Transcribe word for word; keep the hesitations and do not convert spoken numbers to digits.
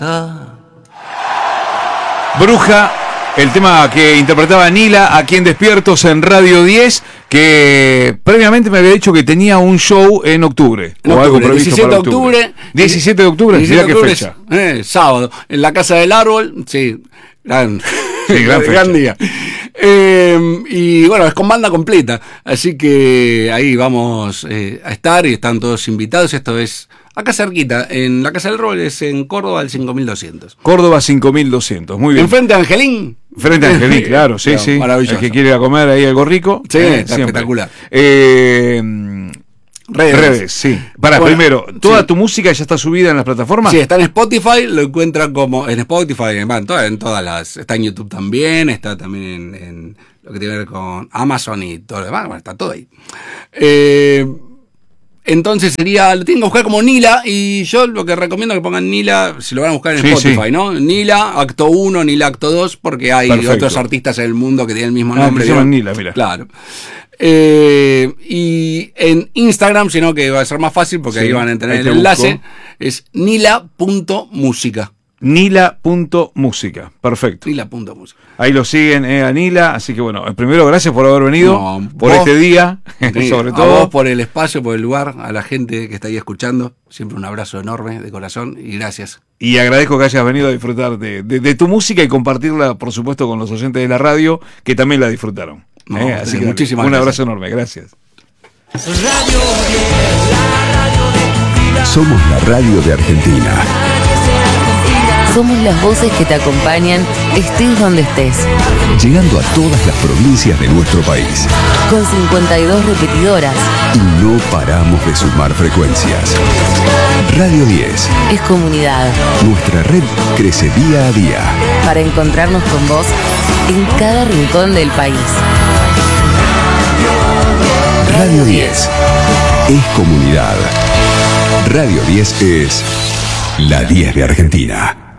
Ah. Bruja, el tema que interpretaba Nila aquí en Despiertos en Radio diez, que previamente me había dicho que tenía un show en octubre. En o octubre, algo previsto diecisiete para de octubre. diecisiete de octubre, diecisiete mirá de qué octubre, fecha. Eh, sábado, en la Casa del Árbol, sí, gran, Sí, gran fecha. gran día. Eh, y bueno, es con banda completa, así que ahí vamos eh, a estar y están todos invitados. Esto es acá cerquita, en la Casa del Árbol, es en Córdoba, el cinco mil doscientos. Córdoba cinco mil doscientos, muy bien. Enfrente de Angelín. Frente a Angelín, claro, sí, Claro, sí. maravilloso. El que quiere ir a comer ahí algo rico. Sí, eh, está siempre. espectacular. Eh, Redes. redes, sí. Para, Bueno, primero, ¿toda sí. tu música ya está subida en las plataformas? Sí, está en Spotify, lo encuentran como en Spotify, en, en, todas, en todas las, está en YouTube también, está también en, en lo que tiene que ver con Amazon y todo lo demás, bueno, está todo ahí. Eh, entonces sería, lo tienen que buscar como Nila, y yo lo que recomiendo es que pongan Nila, si lo van a buscar en Sí, Spotify, sí. ¿no? Nila, acto uno, Nila, acto dos, porque hay Perfecto. otros artistas en el mundo que tienen el mismo Ah, nombre. que se llaman ¿no? Nila, mira. Claro. Eh, y en Instagram, sino que va a ser más fácil porque Sí, ahí van a tener ahí el te enlace, busco. es nila punto música. Nila punto música, perfecto. Nila punto música. Ahí lo siguen eh, a Nila, así que bueno, primero gracias por haber venido, No, por vos, este día, Sí, sobre a todo. vos por el espacio, por el lugar, a la gente que está ahí escuchando, siempre un abrazo enorme de corazón y gracias. Y agradezco que hayas venido a disfrutar de, de, de tu música y compartirla, por supuesto, con los oyentes de la radio, que también la disfrutaron. No, Eh, así que muchísimas un gracias. abrazo enorme, gracias. Somos la radio de Argentina. Somos las voces que te acompañan, estés donde estés. Llegando a todas las provincias de nuestro país. Con cincuenta y dos repetidoras. Y no paramos de sumar frecuencias. Radio diez. Es comunidad. Nuestra red crece día a día. Para encontrarnos con vos en cada rincón del país. Radio diez. Es comunidad. Radio diez es la diez de Argentina.